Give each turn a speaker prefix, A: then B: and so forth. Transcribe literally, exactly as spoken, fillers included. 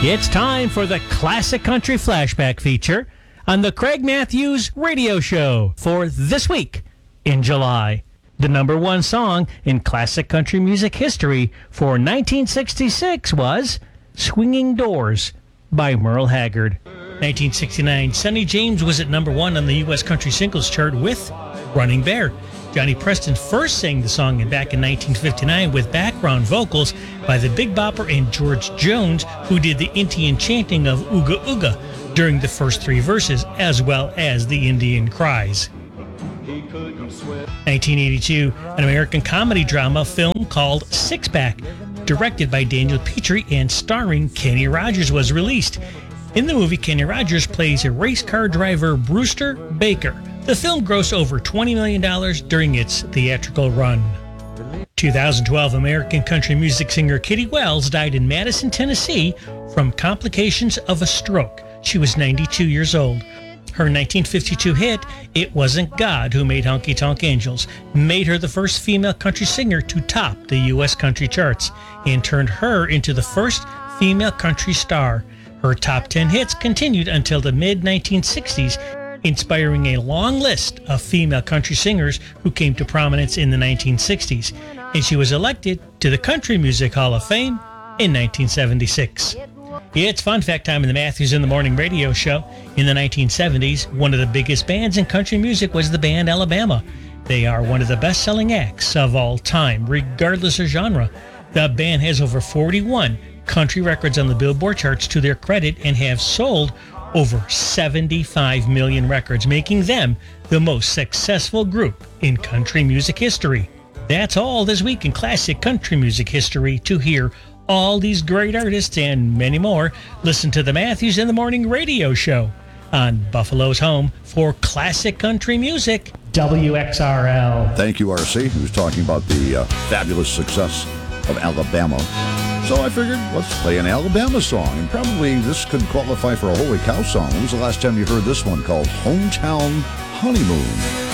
A: It's time for the Classic Country Flashback feature on the Craig Matthews Radio Show for this week in July. The number one song in classic country music history for nineteen sixty-six was Swinging Doors by Merle Haggard. nineteen sixty-nine, Sonny James was at number one on the U S Country Singles Chart with Running Bear. Johnny Preston first sang the song back in nineteen fifty-nine with background vocals by the Big Bopper and George Jones, who did the Indian chanting of Ooga Ooga during the first three verses, as well as the Indian cries. nineteen eighty-two, an American comedy drama film called Six Pack, directed by Daniel Petrie and starring Kenny Rogers, was released. In the movie, Kenny Rogers plays a race car driver, Brewster Baker. The film grossed over twenty million dollars during its theatrical run. two thousand twelve, American country music singer Kitty Wells died in Madison, Tennessee from complications of a stroke. She was ninety-two years old. Her nineteen fifty-two hit, It Wasn't God Who Made Honky Tonk Angels, made her the first female country singer to top the U S country charts and turned her into the first female country star. Her top ten hits continued until the mid nineteen sixties, inspiring a long list of female country singers who came to prominence in the nineteen sixties, and she was elected to the Country Music Hall of Fame in nineteen seventy-six. It's Fun Fact time in the Matthews in the Morning radio show. In the nineteen seventies, one of the biggest bands in country music was the band Alabama. They are one of the best-selling acts of all time, regardless of genre. The band has over forty-one country records on the Billboard charts to their credit and have sold over seventy-five million records, making them the most successful group in country music history. That's all this week in classic country music history. To hear all these great artists and many more, listen to the Matthews in the Morning radio show on Buffalo's home for classic country music, W X R L.
B: Thank you, R C, who's talking about the uh, fabulous success of Alabama. So I figured, let's play an Alabama song, and probably this could qualify for a Holy Cow song. When was the last time you heard this one called Hometown Honeymoon?